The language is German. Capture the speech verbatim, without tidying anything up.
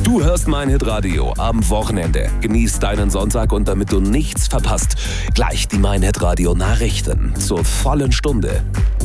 Du hörst mein Hitradio am Wochenende. Genieß deinen Sonntag und damit du nichts verpasst, gleich die mein Hitradio Nachrichten zur vollen Stunde.